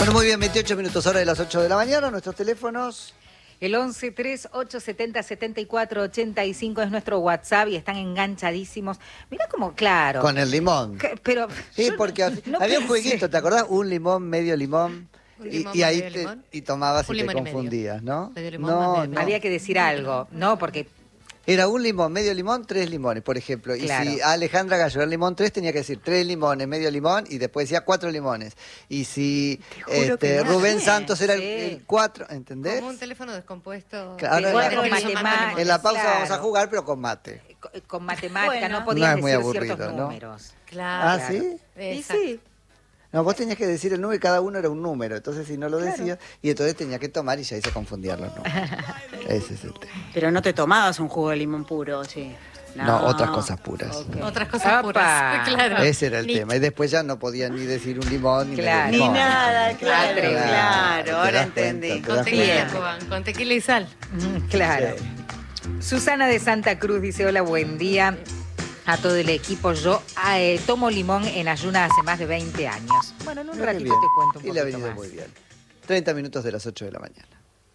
Bueno, muy bien, 28 minutos, hora de las 8 de la mañana. Nuestros teléfonos. El 1138707485 es nuestro WhatsApp y están enganchadísimos. Mirá como claro. Con el limón. Pero sí, porque no había un jueguito, ¿te acordás? Un limón, medio limón. Y ahí tomabas y te confundías, ¿no? Medio limón, no. Había que decir algo, ¿no? Porque... Era un limón, medio limón, 3 limones, por ejemplo. Claro. Y si Alejandra Gallo era limón 3, tenía que decir 3 limones, medio limón, y después decía 4 limones. Y si Rubén Santos era el 4, ¿entendés? Como un teléfono descompuesto. Claro, en la pausa vamos a jugar, pero con mate. Con matemática, no podías decir aburrido, ciertos ¿no? números. Claro. ¿Ah, sí? Y sí. No, vos tenías que decir el número y cada uno era un número. Entonces, si no lo decías, y entonces tenía que tomar y ya ahí se confundían los números. Ese es el tema. Pero no te tomabas un jugo de limón puro, sí. No, otras cosas puras. Okay. Otras cosas puras, claro. Ese era el tema. Y después ya no podían ni decir un limón, ni medio ni limón. nada, claro. Ahora entendí. Con tequila y sal. Claro. Sí. Susana de Santa Cruz dice, hola, buen día a todo el equipo. Yo tomo limón en ayuna hace más de 20 años. Bueno, en un ratito te cuento un poquito. Y le ha venido muy bien. 30 minutos de las 8 de la mañana.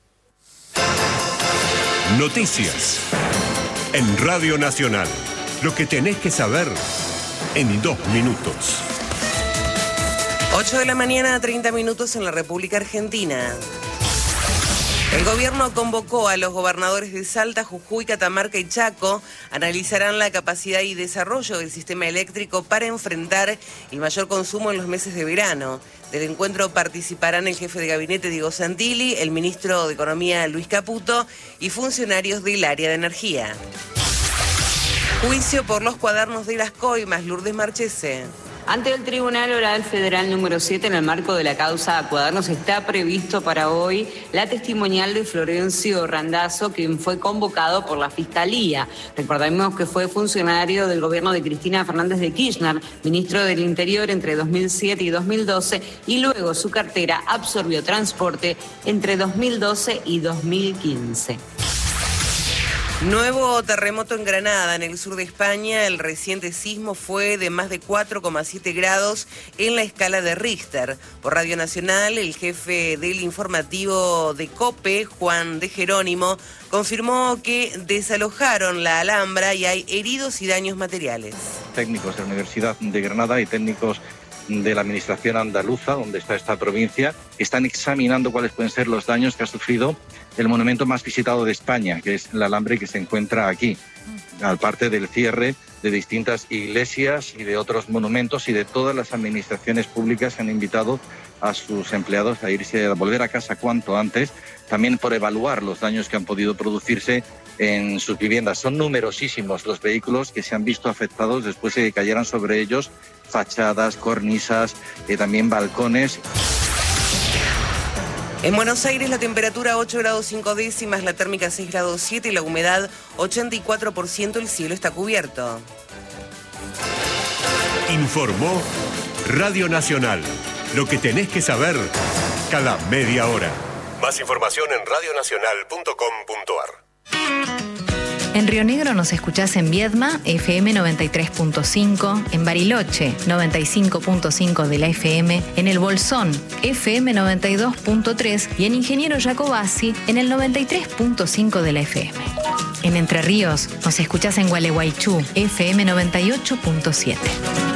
Noticias en Radio Nacional. Lo que tenés que saber en 2 minutos. 8 de la mañana, 30 minutos en la República Argentina. El gobierno convocó a los gobernadores de Salta, Jujuy, Catamarca y Chaco. Analizarán la capacidad y desarrollo del sistema eléctrico para enfrentar el mayor consumo en los meses de verano. Del encuentro participarán el jefe de gabinete Diego Santilli, el ministro de Economía Luis Caputo y funcionarios del área de energía. Juicio por los cuadernos de las coimas, Lourdes Marchese. Ante el Tribunal Oral Federal número 7, en el marco de la causa Cuadernos, está previsto para hoy la testimonial de Florencio Randazzo, quien fue convocado por la Fiscalía. Recordemos que fue funcionario del gobierno de Cristina Fernández de Kirchner, ministro del Interior entre 2007 y 2012, y luego su cartera absorbió transporte entre 2012 y 2015. Nuevo terremoto en Granada, en el sur de España. El reciente sismo fue de más de 4,7 grados en la escala de Richter. Por Radio Nacional, el jefe del informativo de COPE, Juan de Jerónimo, confirmó que desalojaron la Alhambra y hay heridos y daños materiales. Técnicos de la Universidad de Granada y técnicos de la administración andaluza, donde está esta provincia, están examinando cuáles pueden ser los daños que ha sufrido el monumento más visitado de España, que es la Alhambra, que se encuentra aquí, aparte del cierre de distintas iglesias y de otros monumentos, y de todas las administraciones públicas que han invitado a sus empleados a irse, a volver a casa cuanto antes, también por evaluar los daños que han podido producirse en sus viviendas. Son numerosísimos los vehículos que se han visto afectados después de que cayeran sobre ellos fachadas, cornisas, también balcones. En Buenos Aires la temperatura 8 grados 5 décimas, la térmica 6 grados 7 y la humedad 84%, el cielo está cubierto. Informó Radio Nacional. Lo que tenés que saber cada media hora. Más información en radionacional.com.ar. En Río Negro nos escuchás en Viedma, FM 93.5, en Bariloche, 95.5 de la FM, en El Bolsón, FM 92.3 y en Ingeniero Jacobasi, en el 93.5 de la FM. En Entre Ríos nos escuchás en Gualeguaychú, FM 98.7.